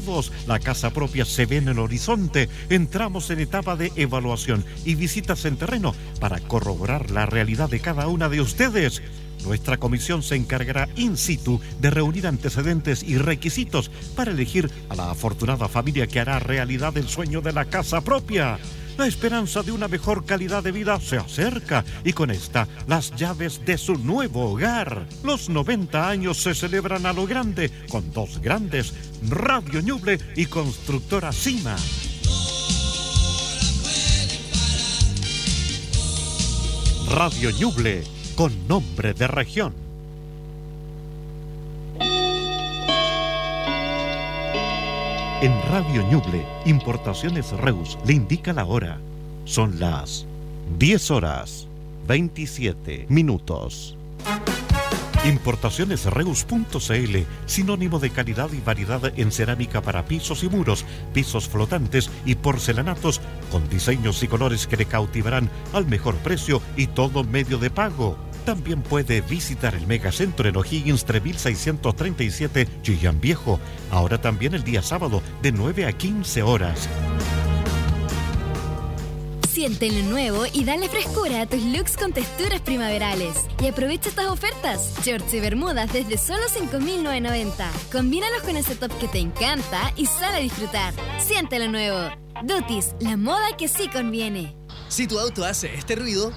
todos. La casa propia se ve en el horizonte. Entramos en etapa de evaluación y visitas en terreno para corroborar la realidad de cada una de ustedes. Nuestra comisión se encargará in situ de reunir antecedentes y requisitos para elegir a la afortunada familia que hará realidad el sueño de la casa propia. La esperanza de una mejor calidad de vida se acerca y con esta, las llaves de su nuevo hogar. Los 90 años se celebran a lo grande con dos grandes, Radio Ñuble y Constructora Cima. Radio Ñuble, con nombre de región. En Radio Ñuble, Importaciones Reus le indica la hora. Son las 10:27. Importacionesreus.cl, sinónimo de calidad y variedad en cerámica para pisos y muros, pisos flotantes y porcelanatos, con diseños y colores que le cautivarán al mejor precio y todo medio de pago. También puede visitar el Megacentro en O'Higgins 3637 Chillán Viejo. Ahora también el día sábado de 9 a 15 horas. Siente lo nuevo y dale frescura a tus looks con texturas primaverales. Y aprovecha estas ofertas. Shorts y bermudas desde solo 5.990. Combínalos con ese top que te encanta y sal a disfrutar. Siente lo nuevo. Dutis, la moda que sí conviene. Si tu auto hace este ruido,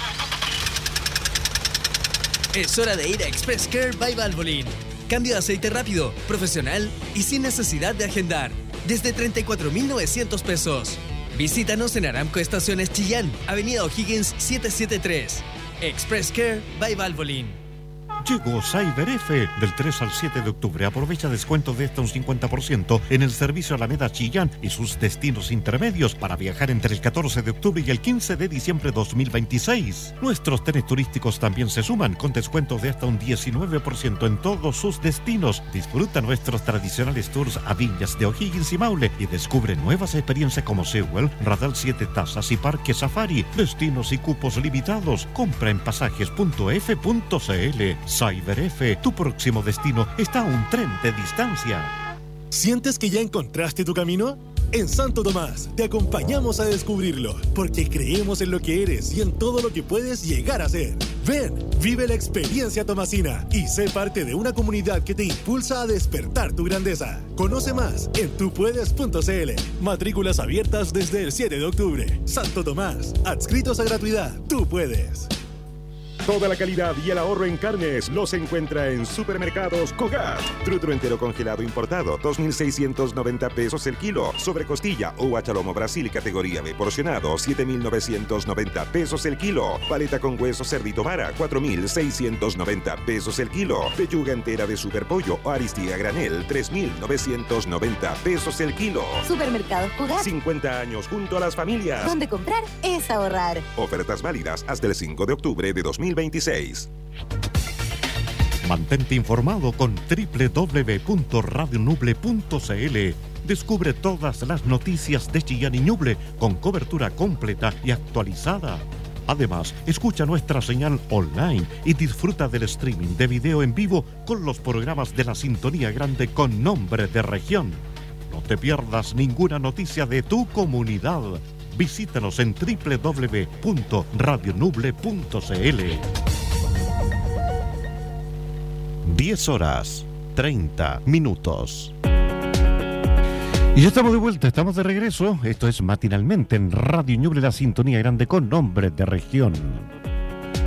es hora de ir a Express Care by Valvoline. Cambio de aceite rápido, profesional y sin necesidad de agendar. Desde 34.900 pesos. Visítanos en Aramco Estaciones Chillán, Avenida O'Higgins 773. Express Care by Valvoline. Llegó Cyber F. Del 3 al 7 de octubre. Aprovecha descuentos de hasta un 50% en el servicio Alameda Chillán y sus destinos intermedios para viajar entre el 14 de octubre y el 15 de diciembre 2026. Nuestros trenes turísticos también se suman con descuentos de hasta un 19% en todos sus destinos. Disfruta nuestros tradicionales tours a Viñas de O'Higgins y Maule y descubre nuevas experiencias como Sewell, Radal 7 Tazas y Parque Safari. Destinos y cupos limitados. Compra en pasajes.f.cl. Cyber F, tu próximo destino está a un tren de distancia. ¿Sientes que ya encontraste tu camino? En Santo Tomás te acompañamos a descubrirlo, porque creemos en lo que eres y en todo lo que puedes llegar a ser. Ven, vive la experiencia tomasina y sé parte de una comunidad que te impulsa a despertar tu grandeza. Conoce más en tupuedes.cl. Matrículas abiertas desde el 7 de octubre. Santo Tomás, adscritos a gratuidad. Tú puedes. Toda la calidad y el ahorro en carnes los encuentra en Supermercados Cogat. Trutro entero congelado importado, 2.690 pesos el kilo. Sobrecostilla o guachalomo Brasil categoría B porcionado, 7.990 pesos el kilo. Paleta con hueso cerdito vara, 4.690 pesos el kilo. Pechuga entera de superpollo o aristía granel, 3.990 pesos el kilo. Supermercados Cogat. 50 años junto a las familias. Donde comprar es ahorrar. Ofertas válidas hasta el 5 de octubre de 2026. Mantente informado con www.radionuble.cl. Descubre todas las noticias de Chillán y Ñuble con cobertura completa y actualizada. Además, escucha nuestra señal online y disfruta del streaming de video en vivo con los programas de la Sintonía Grande con nombre de región. No te pierdas ninguna noticia de tu comunidad. Visítanos en www.radionuble.cl. 10:30. Y ya estamos de vuelta, estamos de regreso. Esto es Matinalmente en Radio Ñuble, la Sintonía Grande con nombre de región.